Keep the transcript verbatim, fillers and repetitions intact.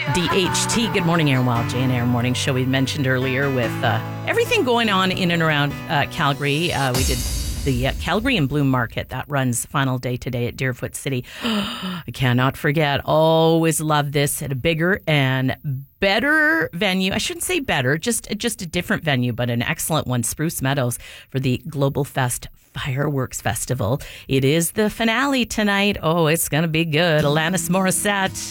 D H T. Good morning, Aaron Wild, J and Aaron Morning Show. We mentioned earlier with uh, everything going on in and around uh, Calgary. Uh, we did the uh, Calgary and Bloom Market. That runs final day today at Deerfoot City. I cannot forget. Always love this at a bigger and better venue. I shouldn't say better, just, just a different venue, but an excellent one, Spruce Meadows, for the Global Fest Fireworks Festival. It is the finale tonight. Oh, it's going to be good. Alanis Morissette